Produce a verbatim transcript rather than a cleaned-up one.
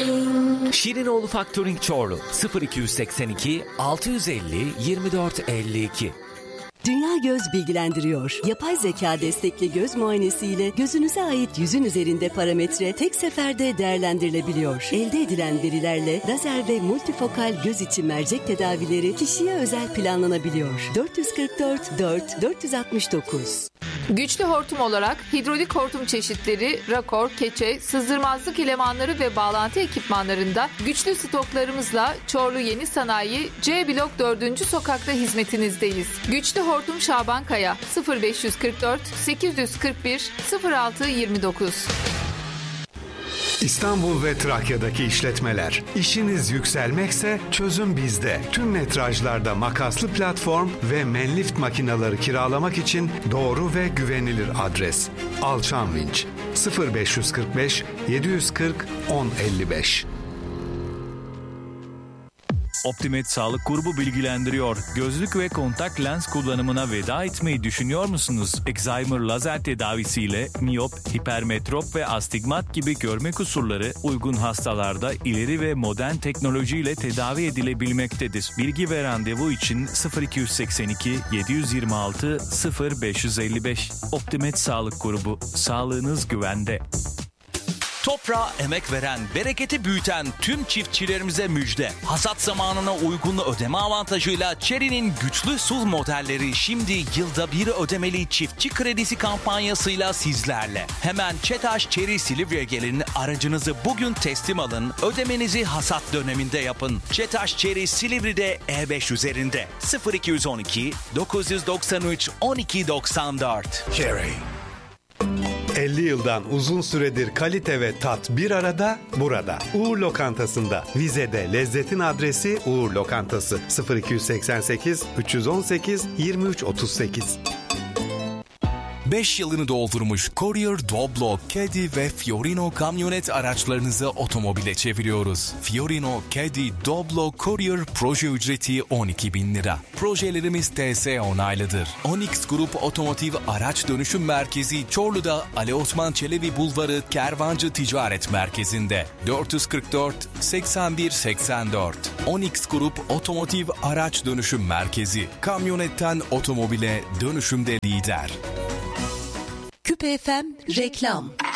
Şirinoğlu Factoring Çorlu sıfır iki seksen iki altı yüz elli yirmi dört elli iki. Dünya Göz bilgilendiriyor. Yapay zeka destekli göz muayenesiyle gözünüze ait yüzün üzerinde parametre tek seferde değerlendirilebiliyor. Elde edilen verilerle lazer ve multifokal göz içi mercek tedavileri kişiye özel planlanabiliyor. dört yüz kırk dört dört dört yüz altmış dokuz. Güçlü hortum olarak hidrolik hortum çeşitleri, rakor, keçe, sızdırmazlık elemanları ve bağlantı ekipmanlarında güçlü stoklarımızla Çorlu Yeni Sanayi C Blok dördüncü sokakta hizmetinizdeyiz. Güçlü Hortum Şaban Kaya sıfır beş kırk dört sekiz yüz kırk bir sıfır altı yirmi dokuz. İstanbul ve Trakya'daki işletmeler. İşiniz yükselmekse çözüm bizde. Tüm metrajlarda makaslı platform ve menlift makineleri kiralamak için doğru ve güvenilir adres. Alçan Vinç sıfır beş kırk beş yedi yüz kırk on elli beş. Optimed Sağlık Grubu bilgilendiriyor. Gözlük ve kontak lens kullanımına veda etmeyi düşünüyor musunuz? Excimer lazer tedavisiyle miyop, hipermetrop ve astigmat gibi görme kusurları uygun hastalarda ileri ve modern teknolojiyle tedavi edilebilmektedir. Bilgi ve randevu için sıfır iki seksen iki yedi yüz yirmi altı sıfır beş elli beş. Optimed Sağlık Grubu. Sağlığınız güvende. Toprağa emek veren, bereketi büyüten tüm çiftçilerimize müjde. Hasat zamanına uygun ödeme avantajıyla Chery'nin güçlü S U V modelleri şimdi yılda bir ödemeli çiftçi kredisi kampanyasıyla sizlerle. Hemen ÇETAŞ Chery Silivri'ye gelin, aracınızı bugün teslim alın, ödemenizi hasat döneminde yapın. ÇETAŞ Chery Silivri'de E beş üzerinde sıfır iki on iki dokuz doksan üç on iki doksan dört. Chery. elli yıldan uzun süredir kalite ve tat bir arada burada. Uğur Lokantası'nda. Vize'de lezzetin adresi Uğur Lokantası. sıfır iki seksen sekiz üç on sekiz yirmi üç otuz sekiz. beş yılını doldurmuş Courier, Doblo, Caddy ve Fiorino kamyonet araçlarınızı otomobile çeviriyoruz. Fiorino, Caddy, Doblo, Courier proje ücreti on iki bin lira. Projelerimiz T S onaylıdır. Onyx Grup Otomotiv Araç Dönüşüm Merkezi Çorlu'da Ali Osman Çelebi Bulvarı Kervancı Ticaret Merkezi'nde dört yüz kırk dört seksen bir seksen dört. Onyx Grup Otomotiv Araç Dönüşüm Merkezi. Kamyonetten otomobile dönüşümde lider. Küpe F M reklam.